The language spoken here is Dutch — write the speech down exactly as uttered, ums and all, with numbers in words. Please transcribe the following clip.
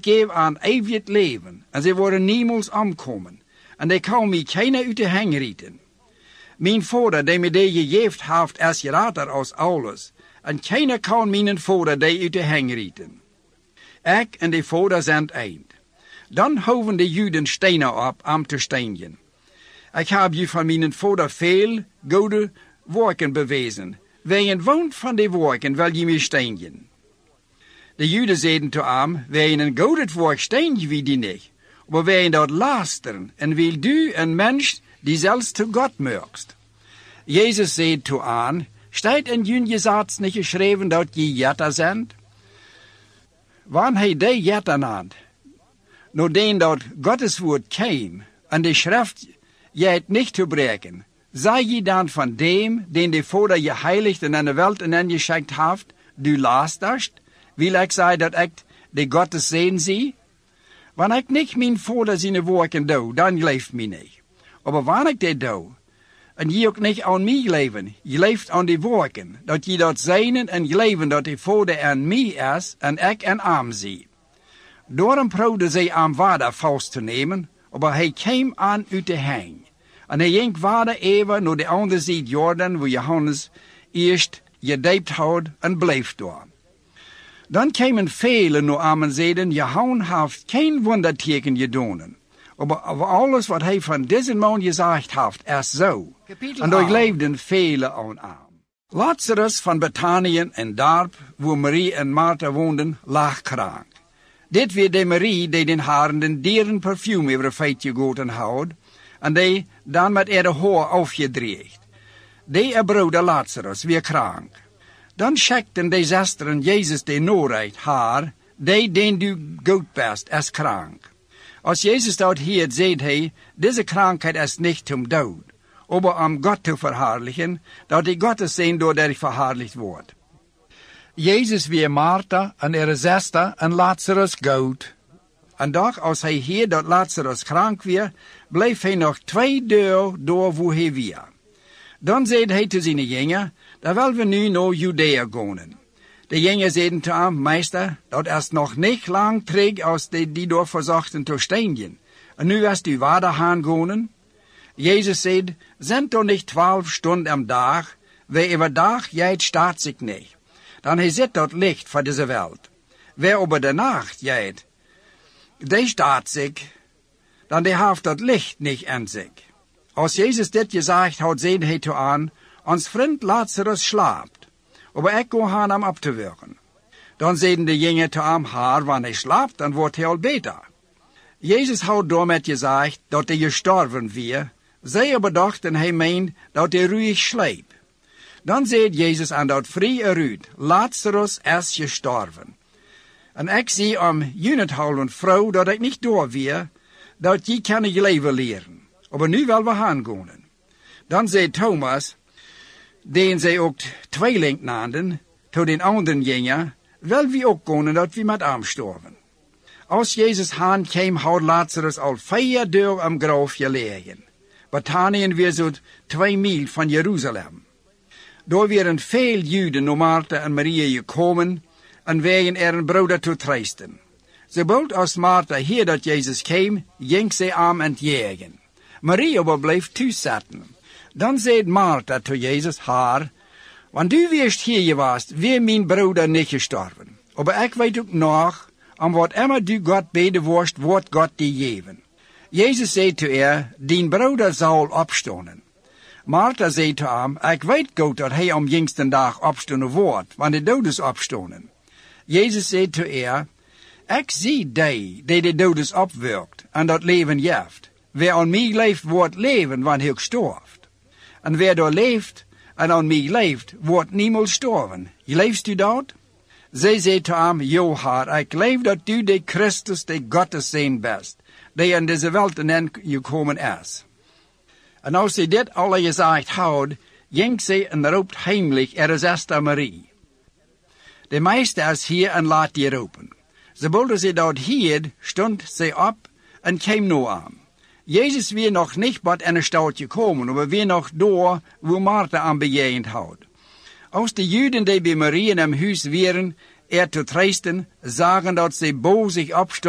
geef aan eeuwig leven, en ze worden niemals omkomen, en die kan mij keiner uit de hang rieten. Mijn vader, die me die gegeven heeft, is groter als alles, en keiner kan mijn vader die uit de hang rieten. Ik en de vader zijn één. Dan houden de Juden stenen op om te stenen. Ik heb je van mijn vader veel goede werken bewezen. Wegen woont van die werken wil je me stenen. De Juden zeiden te hem, wegen een goede werk steen je wie die niet. Maar wegen dat lasteren en wil du een mens die zelfs te God mögst. Jezus zei te aan, staat in jullie Gesetz niet geschreven dat je jetter zijn? Wanneer hij die jetter naad, nadat dat Gottes woord kwam en de schrift je het niet te breken, zei je dan van dem, den de Vader je heiligt en aan de wereld en je geschenkt heeft, du lasterst, wil ik zeggen dat ik de Gottes zegen zie? Wanneer ik niet mijn Vader zijn werken doe, dan leeft mij niet. Maar wanneer ik dit doe, en je ook niet aan mij leven, je leeft aan die werken, dat je dat zenen en leven dat de Vader aan mij is en ik aan hem zie. Daarom probeerde zij aan vader vast te nemen, maar hij kwam aan uit de hang. En hij ging vader even naar de andere zijde Jordan, waar Johannes eerst gedijpt had en bleef daar. Dan kwamen velen naar hem en zeiden, Johannes heeft geen wonderteken gedaan. Maar alles wat hij van deze man gezegd heeft, is zo. En daar leefden velen aan hem. Lazarus van Betanië, een dorp waar Marie en Martha woonden, lag krank. Dit weer de Marie die den haren den dieren perfume over het feitje goten houdt, en die dan met haar haar afgedreigd. Die er broeder Lazarus weer krank. Dan schekten de zusteren Jezus de noorheid haar, die den du goed best is krank. Als Jezus dat hier zei hij, deze krankheid is niet om dood, maar om God te verhaarlijken, dat die God is zijn door hij verhaarlijkt wordt. Jezus weer Martha en ihre zuster en Lazarus goed. En doch als hij hier dat Lazarus krank weer, bleef hij nog twee dagen door waar hij weer. Dan zei hij te zijn jongen, dan willen we nu naar Judea gaan. De jongen zeiden te hem, meester, dat is nog niet lang terug als die, die door verzochten te stenen. En nu is u waarder gaan gaan. Jezus zei, zijn toch niet twaalf stunden am dag, wie over dag jij staat zich niet. Dan hij zit dat licht voor deze wereld. Wie over de nacht jij, die staat zich, dan die heeft dat licht niet in zich. Als Jezus dit gezegd had, zei hij te aan, ons vriend Lazarus slaapt, maar ik ga gaan hem op te werken. Dan zeiden de jongen te hem, haar, wanneer hij slaapt, dan wordt hij al beter. Jezus had daarmee gezegd dat hij gestorven weer, zij aber dachten hij meent dat hij ruhig sliep. Dan zei Jezus aan dat vrije eruit, Lazarus is gestorven. En ik zie om junethouwen vrouw dat ik niet door weer, dat je kan je leven leren. Maar nu willen we gaan gaan. Dan zei Thomas, den zij ook tweeling naamden, tot den anderen jongen, wil we ook gaan dat we met hem sterven. Als Jezus haan kwam, had Lazarus al vier dagen am graf gelegen. Betanië weer zo twee mijl van Jeruzalem. Daar waren veel Juden naar Martha en Maria gekomen en wegen er een broeder te troosten. Zobald als Martha hier dat Jezus kwam, ging zij aan het jagen. Maria maar bleef toezitten. Dan zei Martha tot Jezus haar, want u wist hier geweest, weer mijn broeder niet gestorven. Maar ik weet ook nog, om wat immer du God beden worst, wordt God die geven. Jezus zei te haar, dien broeder zal opstaan. Martha zei te hem, ik weet goed dat hij om jongsten dag opstaan wordt, want de dood is opstaan. Jezus zei te haar, ik zie die, die de dood is opwerkt, en dat leven heeft. Wie aan mij leeft, wordt leven, wanneer hij sterft. En wie daar leeft, en aan mij leeft, wordt niemand sterven. Leefst u dat? Zij zei te hem, jo haar, ik leef dat u de Christus, de Gottes zijn best, die in deze wereld in gekomen is. En als zij dit alle gezegd had, ging zij en roept heimelijk er is Esther Marie. De meester is hier en laat die roepen. Zobald zij dat hier, stond zij op en kwam naar hem. Jezus weer nog niet bad in een stadje komen, maar weer nog door waar Martha aan bejegend had. Als de Juden die bij Maria in hem huis waren, er te troosten, zagen dat zij boos zich opstonden